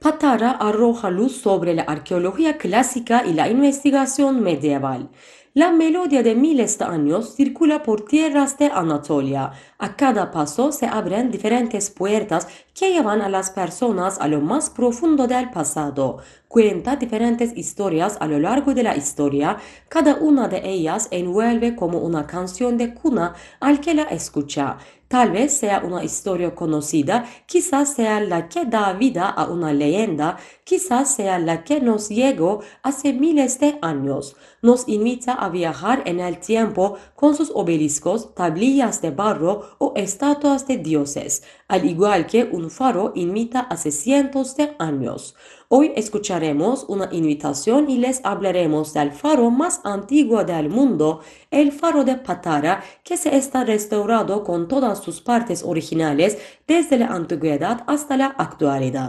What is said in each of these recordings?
Patara arroja luz sobre la arqueología clásica y la investigación medieval. La melodía de miles de años circula por tierras de Anatolia. A cada paso se abren diferentes puertas que llevan a las personas a lo más profundo del pasado. Cuenta diferentes historias a lo largo de la historia. Cada una de ellas envuelve como una canción de cuna al que la escucha. Tal vez sea una historia conocida, quizás sea la que da vida a una leyenda, quizás sea la que nos llegó hace miles de años. Nos invita a viajar en el tiempo con sus obeliscos, tablillas de barro o estatuas de dioses, al igual que un faro invita hace cientos de años. Hoy escucharemos una invitación y les hablaremos del faro más antiguo del mundo, el faro de Patara, que se está restaurado con todas sus partes originales desde la antigüedad hasta la actualidad.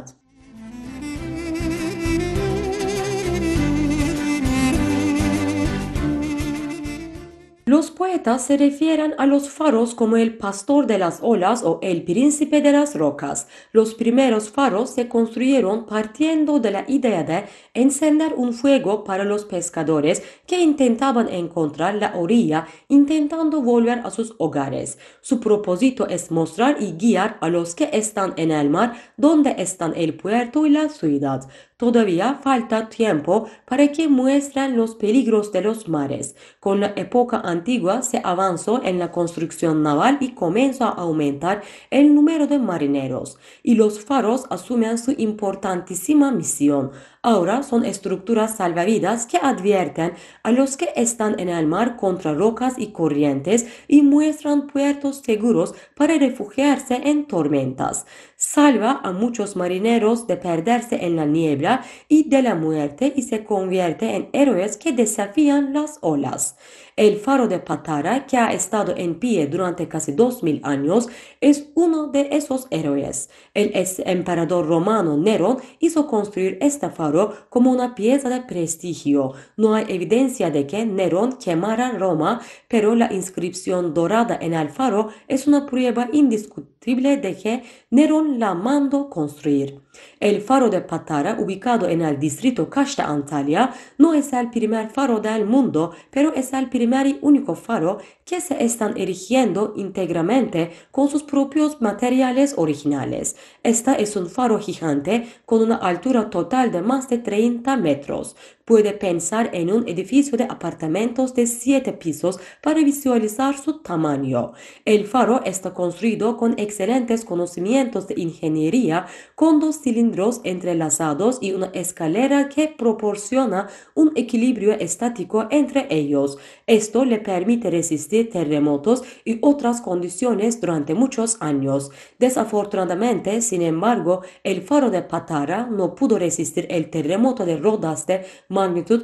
Los poetas se refieren a los faros como el pastor de las olas o el príncipe de las rocas. Los primeros faros se construyeron partiendo de la idea de encender un fuego para los pescadores que intentaban encontrar la orilla, intentando volver a sus hogares. Su propósito es mostrar y guiar a los que están en el mar donde están el puerto y la ciudad. Todavía falta tiempo para que muestren los peligros de los mares. Con la época antigua se avanzó en la construcción naval y comenzó a aumentar el número de marineros, y los faros asumen su importantísima misión. Ahora son estructuras salvavidas que advierten a los que están en el mar contra rocas y corrientes y muestran puertos seguros para refugiarse en tormentas. Salva a muchos marineros de perderse en la niebla y de la muerte y se convierte en héroes que desafían las olas. El faro de Patara, que ha estado en pie durante casi 2000 años, es uno de esos héroes. El emperador romano Nerón hizo construir este faro como una pieza de prestigio. No hay evidencia de que Nerón quemara Roma, pero la inscripción dorada en el faro es una prueba indiscutible de que Nerón la mandó construir. El faro de Patara, ubicado en el distrito Kaş de Antalya, no es el primer faro del mundo, pero es el primer y único faro que se están erigiendo íntegramente con sus propios materiales originales. Esta es un faro gigante con una altura total de más de 30 metros. Puede pensar en un edificio de apartamentos de 7 pisos para visualizar su tamaño. El faro está construido con excelentes conocimientos de ingeniería, con dos cilindros entrelazados y una escalera que proporciona un equilibrio estático entre ellos. Esto le permite resistir terremotos y otras condiciones durante muchos años. Desafortunadamente, sin embargo, el faro de Patara no pudo resistir el terremoto de Rodas de magnitud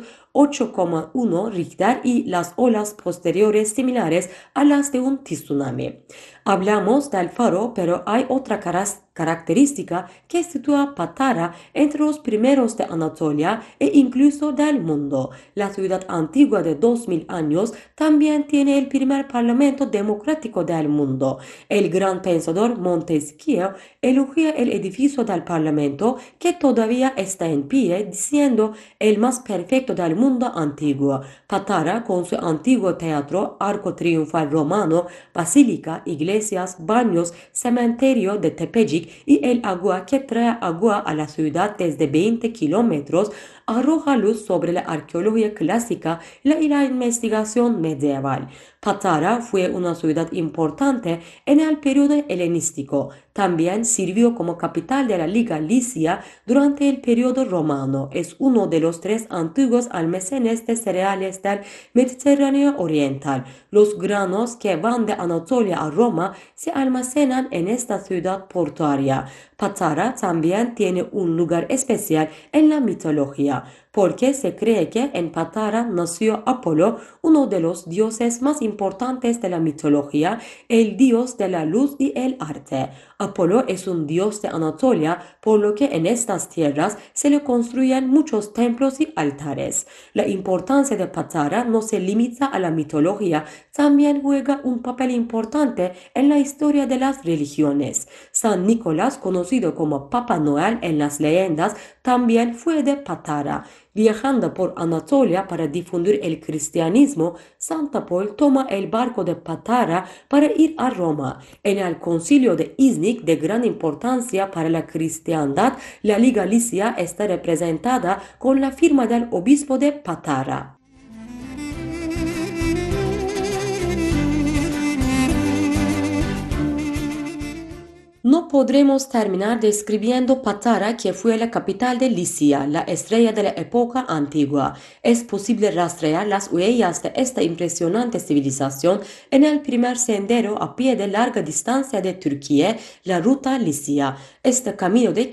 8,1 Richter y las olas posteriores similares a las de un tsunami. Hablamos del faro, pero hay otra característica que sitúa Patara entre los primeros de Anatolia e incluso del mundo. La ciudad antigua de 2000 años también tiene el primer parlamento democrático del mundo. El gran pensador Montesquieu elogia el edificio del parlamento, que todavía está en pie, diciendo el más perfecto del mundo antiguo. Patara, con su antiguo teatro, arco triunfal romano, basílica, iglesias, baños, cementerio de Tepecik y el agua que trae agua a la ciudad desde 20 kilómetros, arroja luz sobre la arqueología clásica y la investigación medieval. Patara fue una ciudad importante en el periodo helenístico. También sirvió como capital de la Liga Licia durante el periodo romano. Es uno de los 3 antiguos almacenes de cereales del Mediterráneo oriental. Los granos que van de Anatolia a Roma se almacenan en esta ciudad portuaria. Patara también tiene un lugar especial en la mitología. porque se cree que en Patara nació Apolo, uno de los dioses más importantes de la mitología, el dios de la luz y el arte. Apolo es un dios de Anatolia, por lo que en estas tierras se le construyen muchos templos y altares. La importancia de Patara no se limita a la mitología, también juega un papel importante en la historia de las religiones. San Nicolás, conocido como Papá Noel en las leyendas, también fue de Patara. Viajando por Anatolia para difundir el cristianismo, Santa Paul toma el barco de Patara para ir a Roma. En el concilio de Iznik, de gran importancia para la cristiandad, la Liga Licia está representada con la firma del obispo de Patara. No podremos terminar describiendo Patara, que fue la capital de Licia, la estrella de la época antigua. Es posible rastrear las huellas de esta impresionante civilización en el primer sendero a pie de larga distancia de Turquía, la ruta Licia. Este camino de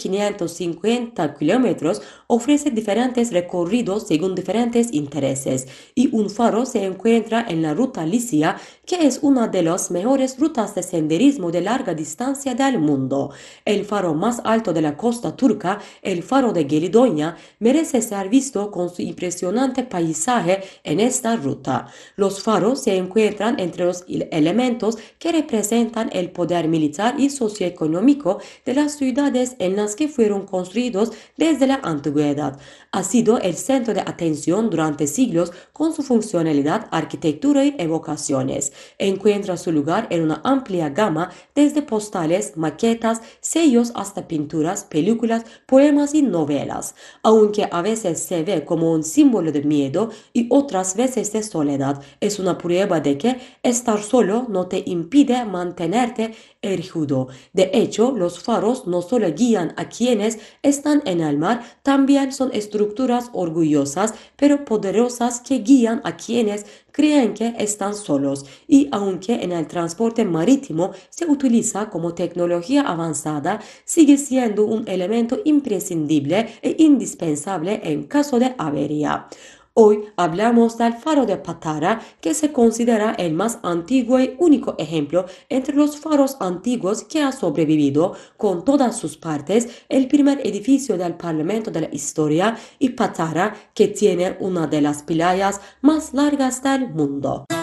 550 kilómetros ofrece diferentes recorridos según diferentes intereses, y un faro se encuentra en la ruta Licia, que es una de las mejores rutas de senderismo de larga distancia del mundo. El faro más alto de la costa turca, el faro de Gelidonia, merece ser visto con su impresionante paisaje en esta ruta. Los faros se encuentran entre los elementos que representan el poder militar y socioeconómico de las ciudades en las que fueron construidos desde la antigüedad. Ha sido el centro de atención durante siglos con su funcionalidad, arquitectura y evocaciones. Encuentra su lugar en una amplia gama, desde postales, maquetas, sellos hasta pinturas, películas, poemas y novelas. Aunque a veces se ve como un símbolo de miedo y otras veces de soledad, es una prueba de que estar solo no te impide mantenerte erguido. De hecho, los faros no solo guían a quienes están en el mar, también son estructuras orgullosas pero poderosas que guían a quienes creen que están solos. Y aunque en el transporte marítimo se utiliza como tecnología avanzada, sigue siendo un elemento imprescindible e indispensable en caso de avería. Hoy hablamos del faro de Patara, que se considera el más antiguo y único ejemplo entre los faros antiguos que ha sobrevivido, con todas sus partes, el primer edificio del Parlamento de la historia, y Patara, que tiene una de las playas más largas del mundo.